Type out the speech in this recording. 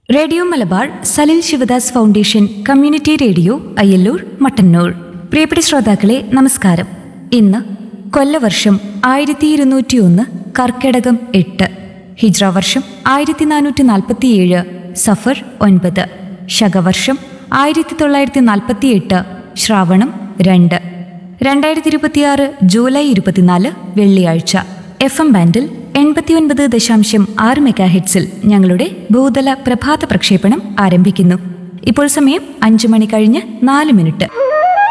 Radio Malabar Salil Sivadas foundation community radio Ayyallur Mattannur. പ്രിയപ്പെട്ട ശ്രോതാക്കളെ നമസ്കാരം. ഇന്ന് കൊല്ലവർഷം 1201 കർക്കിടകം 8, ഹിജ്ര വർഷം 1447 സഫർ 9, ശകവർഷം 1948 ശ്രാവണം 2, 2026 ജൂലൈ 24 വെള്ളിയാഴ്ച. FM ബാൻഡിൽ 89.6 മെഗാഹെഡ്സിൽ ഞങ്ങളുടെ ഭൂതല പ്രഭാത പ്രക്ഷേപണം ആരംഭിക്കുന്നു. ഇപ്പോൾ സമയം 5 മണി കഴിഞ്ഞ് 4 മിനിറ്റ്.